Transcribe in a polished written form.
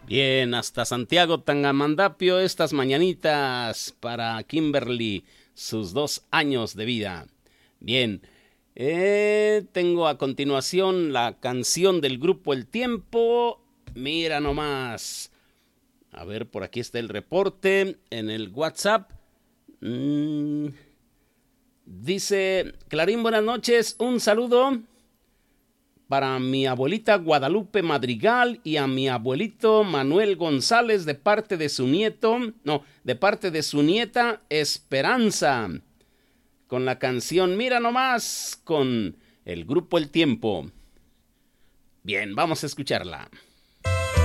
Bien, hasta Santiago Tangamandapio, estas mañanitas para Kimberly, sus 2 años de vida. Bien, tengo a continuación la canción del grupo El Tiempo. Mira nomás. A ver, por aquí está el reporte en el WhatsApp. Dice, Clarín, buenas noches, un saludo para mi abuelita Guadalupe Madrigal y a mi abuelito Manuel González de parte de su nieta Esperanza, con la canción Mira nomás, con el grupo El Tiempo. Bien, vamos a escucharla.